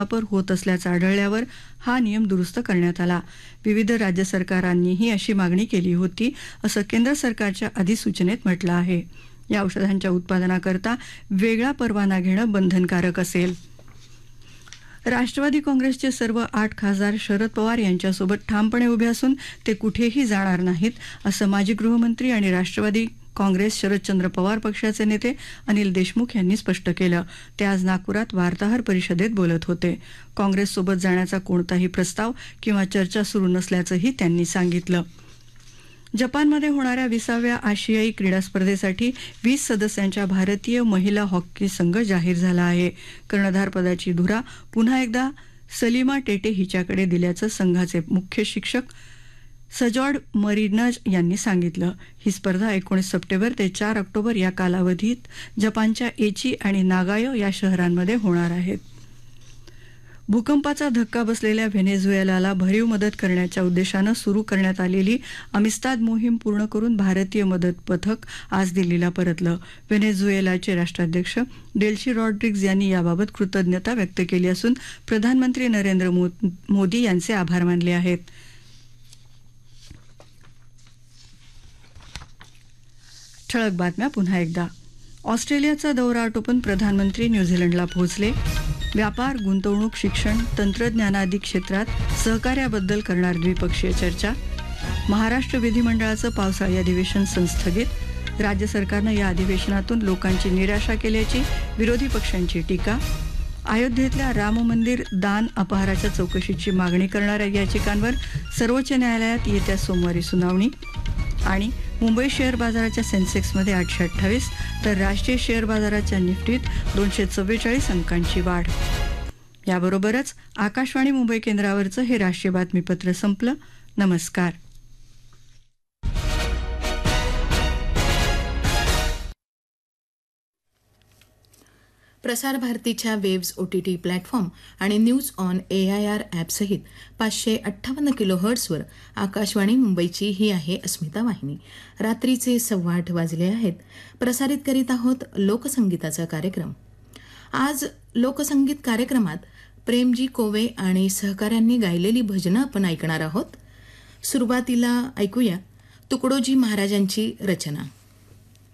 वापर होत असल्याचं आढळल्यावर हा नियम दुरुस्त करण्यात आला. विविध राज्य सरकारांनीही अशी मागणी केली होती, असं केंद्र सरकारच्या अधिसूचनेत म्हटलं आहे. या औषधांच्या उत्पादनाकरता वेगळा परवाना घेणं बंधनकारक असेल. राष्ट्रवादी काँग्रेसचे सर्व 8 खासदार शरद पवार यांच्यासोबत ठामपणे उभे असून ते कुठेही जाणार नाहीत, असं माजी गृहमंत्री आणि राष्ट्रवादी काँग्रेस शरदचंद्र पवार पक्षाचे नेते अनिल देशमुख यांनी स्पष्ट केलं. ते आज नागपुरात वार्ताहर परिषदेत बोलत होते. काँग्रेससोबत जाण्याचा कोणताही प्रस्ताव किंवा चर्चा सुरू नसल्याचंही त्यांनी सांगितलं. जपानमध्ये होणाऱ्या 20व्या आशियाई क्रीडा स्पर्धेसाठी 20 सदस्यांच्या भारतीय महिला हॉकी संघ जाहीर झाला आहे. कर्णधारपदाची धुरा पुन्हा एकदा सलीमा टेटे हिच्याकडे दिल्याचं संघाचे मुख्य शिक्षक सजॉड मरिनज यांनी सांगितलं. ही स्पर्धा 19 सप्टेंबर ते 4 ऑक्टोबर या कालावधीत जपानच्या एची आणि नागायो या शहरांमध्ये होणार आहेत. भूकंपाचा धक्का बसलेल्या व्हेनेझुएलाला भरीव मदत करण्याच्या उद्देशानं सुरू करण्यात आलेली अमिस्ताद मोहीम पूर्ण करून भारतीय मदत पथक आज दिल्लीला परतलं. व्हेनेझुएलाचे राष्ट्राध्यक्ष डेल्सी रॉड्रिग्ज यांनी याबाबत कृतज्ञता व्यक्त केली असून प्रधानमंत्री नरेंद्र मोदी यांचे आभार मानले आहेत. ठळक बातम्या पुन्हा एकदा. ऑस्ट्रेलियाचा दौरा आटोपून प्रधानमंत्री न्यूझीलंडला पोहोचले. व्यापार, गुंतवणूक, शिक्षण, तंत्रज्ञानादी क्षेत्रात सहकार्याबद्दल करणार द्विपक्षीय चर्चा. महाराष्ट्र विधिमंडळाचं पावसाळी अधिवेशन संस्थगित. राज्य सरकारनं या अधिवेशनातून लोकांची निराशा केल्याची विरोधी पक्षांची टीका. अयोध्येतल्या राम मंदिर दान अपहाराच्या चौकशीची मागणी करणाऱ्या याचिकांवर सर्वोच्च न्यायालयात येत्या सोमवारी सुनावणी. आणि मुंबई शेअर बाजाराच्या सेन्सेक्समध्ये 828 तर राष्ट्रीय शेअर बाजाराच्या निफ्टीत 244 अंकांची वाढ. याबरोबरच आकाशवाणी मुंबई केंद्रावरचं हे राष्ट्रीय बातमीपत्र संपलं. नमस्कार. प्रसार भारतीच्या वेव्स OTT प्लॅटफॉर्म आणि न्यूज ऑन AIR ॲपसहित 558 किलोहर्ट्झवर आकाशवाणी मुंबईची ही आहे अस्मिता वाहिनी. रात्रीचे 8:15 वाजले आहेत. प्रसारित करीत आहोत लोकसंगीताचा कार्यक्रम. आज लोकसंगीत कार्यक्रमात प्रेमजी कोवे आणि सहकाऱ्यांनी गायलेली भजनं आपण ऐकणार आहोत. सुरुवातीला ऐकूया तुकडोजी महाराजांची रचना.